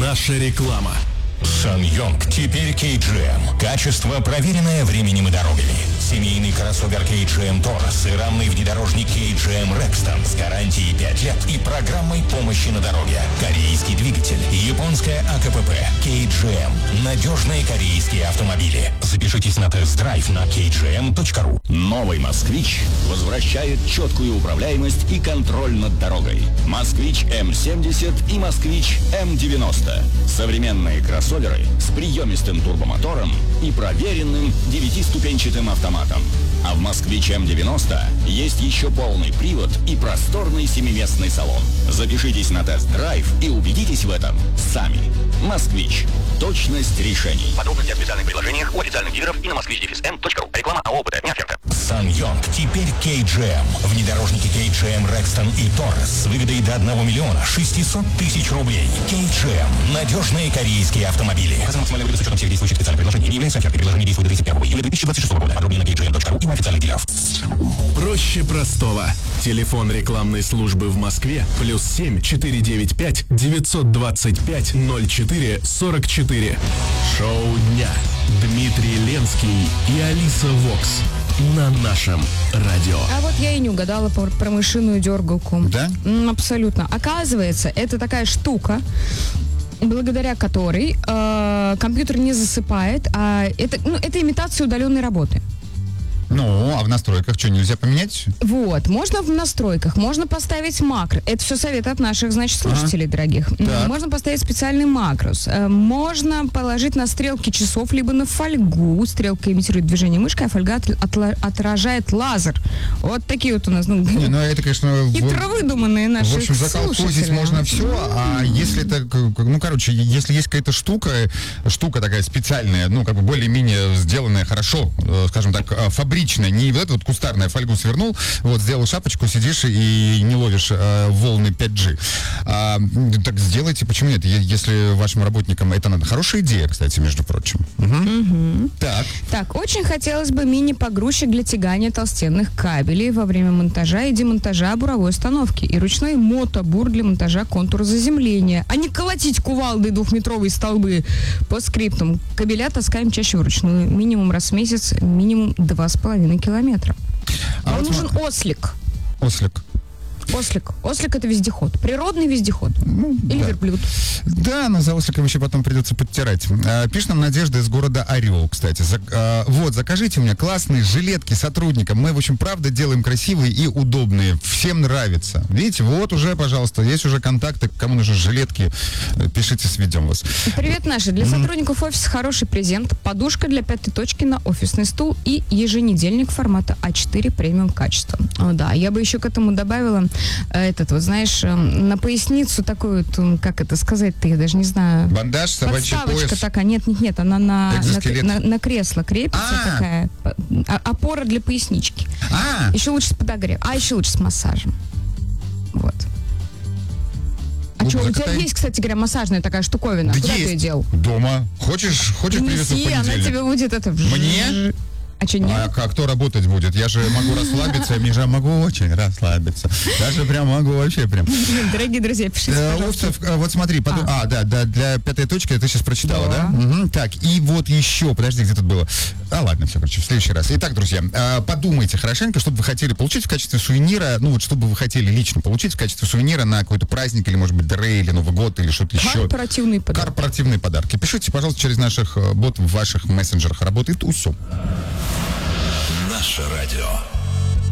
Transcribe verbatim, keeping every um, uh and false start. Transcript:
Наша реклама. SsangYong теперь кей джи эм. Качество, проверенное временем и дорогами. Семейный кроссовер кей джи эм Taurus и рамный внедорожник кей джи эм Rexton с гарантией пять лет и программой помощи на дороге. Корейский двигатель, японская АКПП, кей джи эм. Надежные корейские автомобили. Запишитесь на тест-драйв на кей джи эм точка ру. Новый «Москвич» возвращает четкую управляемость и контроль над дорогой. «Москвич эм семьдесят» и «Москвич эм девяносто». Современные кроссоверы с приемистым турбомотором и проверенным девятиступенчатым автоматом. А в «Москвич эм девяносто» есть еще полный привод и просторный семиместный салон. Запишитесь на тест-драйв и убедитесь в этом сами. «Москвич». Точность решений. Подробности о специальных предложениях у официальных дилеров и на москвич эм точка ру. Реклама АО «ОПТ», не оферта. SsangYong теперь кей джи эм. Внедорожники кей джи эм Rexton и Taurus с выгодой до одного миллиона шестисот тысяч рублей. кей джи эм. Надежные корейские автомобили. Максимальная выгода с учетом всех действующих специальных предложений не является офертой. Предложение действует до тридцать первого июля две тысячи двадцать шестого года. Подробнее на кей джи эм точка ру и у официальных дилеров. Проще простого. Телефон рекламной службы в Москве плюс семь четыре девять пять девятьсот двадцать пять ноль четыре сорок четыре. Шоу дня. Дмитрий Ленский и Алиса Вокс на нашем радио. А вот я и не угадала про, про мышиную дергалку. Да? М, абсолютно. Оказывается, это такая штука, благодаря которой э, компьютер не засыпает, а это, ну, это имитация удаленной работы. Ну, а в настройках что, нельзя поменять? Вот, можно в настройках, можно поставить макро. Это все советы от наших, значит, слушателей, ага. дорогих. Так. Можно поставить специальный макрос. Можно положить на стрелки часов, либо на фольгу. Стрелка имитирует движение мышкой, а фольга от, от, отражает лазер. Вот такие вот у нас, ну, не, ну это, конечно, хитро выдуманные наши слушатели. В общем, заколхозить можно все, а если это, ну, короче, если есть какая-то штука, штука такая специальная, ну, как бы более-менее сделанная хорошо, скажем так, фабричная, не вот эту вот кустарную фольгу свернул, вот, сделал шапочку, сидишь и не ловишь э, волны пять джи. А, так сделайте, почему нет? Если вашим работникам это надо. Хорошая идея, кстати, между прочим. Угу. Угу. Так. Так, очень хотелось бы мини-погрузчик для тягания толстенных кабелей во время монтажа и демонтажа буровой установки и ручной мотобур для монтажа контура заземления, а не колотить кувалдой двухметровые столбы по скриптам. Кабеля таскаем чаще вручную, минимум раз в месяц, минимум два с половиной километра. А Нам вот нужен см... ослик. Ослик. Ослик. Ослик — это вездеход. Природный вездеход. Ну, или да. верблюд. Да, но за осликом еще потом придется подтирать. А, пишет нам Надежда из города Орел, кстати. За, а, вот, закажите у меня классные жилетки сотрудникам. Мы, в общем, правда делаем красивые и удобные. Всем нравится. Видите, вот уже, пожалуйста, есть уже контакты. Кому нужны жилетки, пишите, сведем вас. Привет, наши. Для mm-hmm. сотрудников офиса хороший презент. Подушка для пятой точки на офисный стул и еженедельник формата а четыре премиум качества. О, да, я бы еще к этому добавила этот, вот знаешь, на поясницу такую, вот, как это сказать-то, я даже не знаю. Бандаж, собачий подставочка пояс. такая, нет, нет, нет, она на, на, на, на кресло крепится. А-а-а. Такая, опора для пояснички. А-а-а. Еще лучше с подогревом, а еще лучше с массажем. Вот. А что, у тебя есть, кстати говоря, массажная такая штуковина? Да Куда есть. ты ее дел? Дома. Хочешь, хочешь привезу в понедельник? она тебе будет это... Мне? А что, нет? А, а кто работать будет? Я же могу расслабиться, я же могу очень расслабиться. Даже прям могу вообще прям. Дорогие друзья, пишите, пожалуйста. Овцев, вот смотри, под... а. а, да, да, для пятой точки ты сейчас прочитала, да? да? Угу. Так, и вот еще, подожди, где тут было? А, ладно, все, короче, в следующий раз. Итак, друзья, подумайте хорошенько, что бы вы хотели получить в качестве сувенира, ну вот, что бы вы хотели лично получить в качестве сувенира на какой-то праздник, или, может быть, Дре, или Новый год, или что-то еще. Корпоративные подарки. Корпоративные подарки. Пишите, пожалуйста, через наших ботов в ваших мессенджерах. Работает УСО. Наше радио.